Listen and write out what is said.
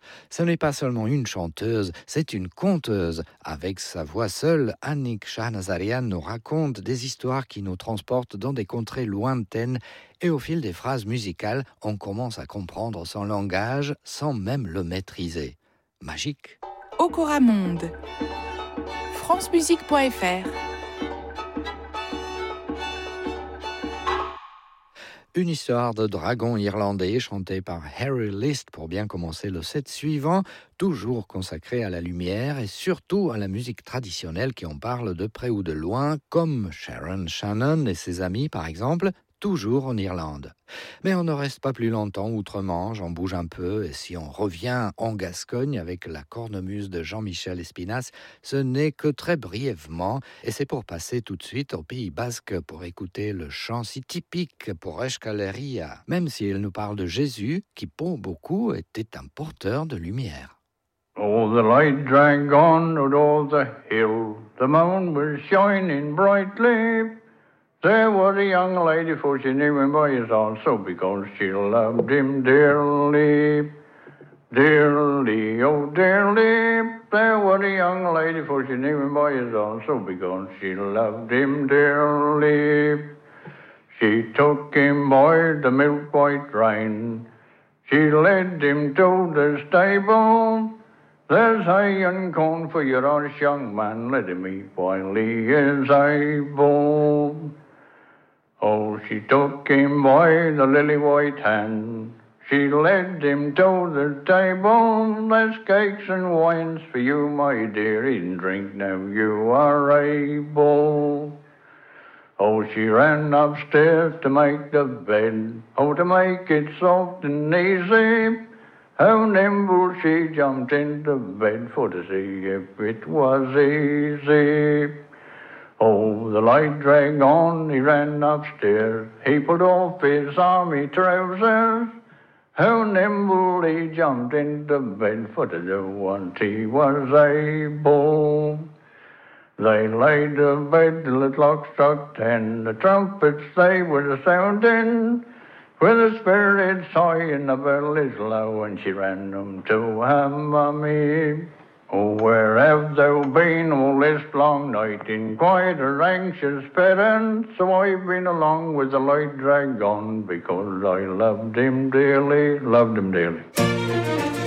Ce n'est pas seulement une chanteuse, c'est une conteuse. Avec sa voix seule, Annick Shahnazarian nous raconte des histoires qui nous transportent dans des contrées lointaines et au fil des phrases musicales, on commence à comprendre son langage sans même le maîtriser. Magique. Okora Monde. francemusique.fr. Une histoire de dragon irlandais chantée par Harry List pour bien commencer le set suivant, toujours consacré à la lumière et surtout à la musique traditionnelle qui en parle de près ou de loin, comme Sharon Shannon et ses amis par exemple, toujours en Irlande. Mais on ne reste pas plus longtemps outre-Manche, on bouge un peu et si on revient en Gascogne avec la cornemuse de Jean-Michel Espinasse, ce n'est que très brièvement et c'est pour passer tout de suite au Pays Basque pour écouter le chant si typique pour Euskal-Herria, même s'il nous parle de Jésus qui pour beaucoup était un porteur de lumière. Oh, the light dragon out of the hill, the moon was shining brightly. There was a young lady, for she knew him by his also, because she loved him dearly. Dearly, oh dearly, there was a young lady, for she knew him by his also, because she loved him dearly. She took him by the milk-white rein, she led him to the stable. There's hay and corn for your honest young man, let him eat while he is able. Oh, she took him by the lily white hand, she led him to the table. There's cakes and wines for you, my dear, eat and drink now you are able. Oh, she ran upstairs to make the bed, oh, to make it soft and easy. How nimble she jumped into bed for to see if it was easy. Oh, the light dragged on, he ran upstairs, he put off his army trousers. How nimble he jumped into bed for to do what he was able. They laid to bed till the clock struck 10, the trumpets they were sounding, with the spirits high and the bell is low, and she ran them to her mummy. Oh, where have thou been all this long night, in quite a anxious parent? So I've been along with the light dragon, because I loved him dearly, loved him dearly.